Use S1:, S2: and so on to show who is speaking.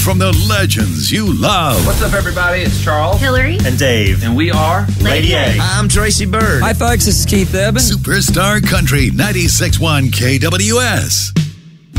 S1: From the legends you love.
S2: What's up, everybody? It's Charles,
S3: Hillary,
S4: and Dave.
S2: And we are
S3: Lady A.
S5: I'm Tracy Bird.
S6: Hi, folks. This is Keith Urban.
S1: Superstar Country 96.1 KWS.